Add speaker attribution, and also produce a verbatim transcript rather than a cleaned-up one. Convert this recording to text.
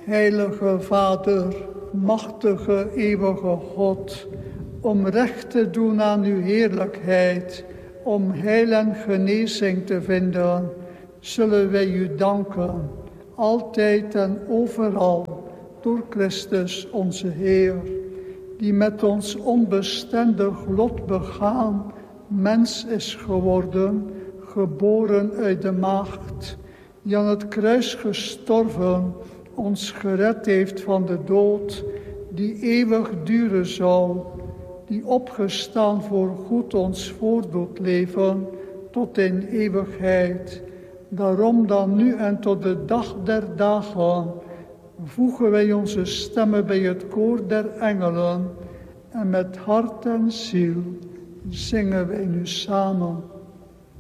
Speaker 1: Heilige Vader, machtige eeuwige God, om recht te doen aan uw heerlijkheid, om heil en genezing te vinden, zullen wij u danken, altijd en overal, door Christus onze Heer, die met ons onbestendig lot begaan, mens is geworden, geboren uit de maagd, die aan het kruis gestorven, ons gered heeft van de dood, die eeuwig duren zal, die opgestaan voor goed ons voor doet leven, tot in eeuwigheid. Daarom dan nu en tot de dag der dagen, voegen wij onze stemmen bij het koor der engelen, en met hart en ziel zingen wij nu samen.